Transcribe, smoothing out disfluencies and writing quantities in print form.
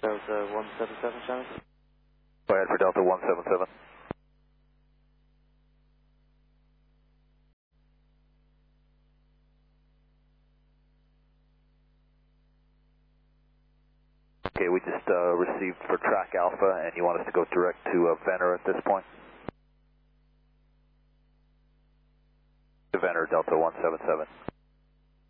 Delta 177, Shannon. Go ahead for Delta 177. Okay, we just received for track Alpha, and you want us to go direct to Venner at this point? To Venner, Delta 177.